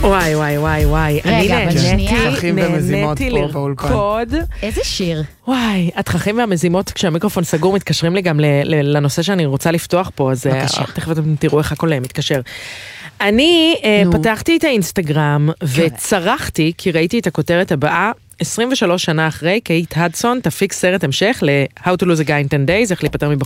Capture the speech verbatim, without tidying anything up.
וואי, וואי, וואי, וואי. רגע, אבל שנייה. תככים ומזימות נהניתי פה באולפן. לרקוד. איזה שיר? וואי, התככים והמזימות, כשהמיקרופון סגור, מתקשרים לי גם ל- ל- לנושא שאני רוצה לפתוח פה, אז אה, בבקשה. תכף אתם תראו איך הכל מתקשר. אני אה, נו. פתחתי את האינסטגרם וצרחתי, כי ראיתי את הכותרת הבאה, עשרים ושלוש שנה אחרי, קייט הדסון תפיק סרט המשך ל-How to lose a guy in ten days, איך להיפטר מבחור.